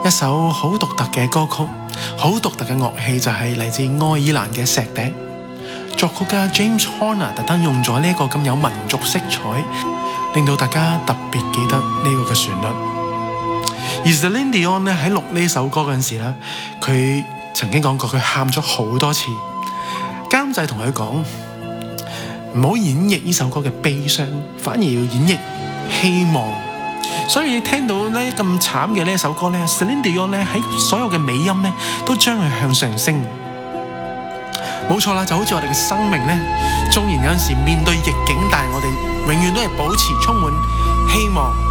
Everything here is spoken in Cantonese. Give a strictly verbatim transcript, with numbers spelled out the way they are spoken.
一首好獨特嘅歌曲，好獨特嘅樂器就係嚟自愛爾蘭嘅石笛。作曲家 James Horner 特登用咗呢一個咁有民族色彩，令到大家特別記得呢個嘅旋律。而 Celine Dion 咧喺錄呢首歌嗰陣時咧，佢曾經講過佢喊咗好多次。監製同佢講唔好演繹呢首歌嘅悲傷，反而要演繹希望。所以聽到咧咁慘嘅呢一首歌咧 Celine Dion 咧喺所有嘅尾音咧都將佢向上升。冇錯啦，就好似我哋嘅生命咧，縱然有陣時面對逆境，但係我哋永遠都係保持充滿希望。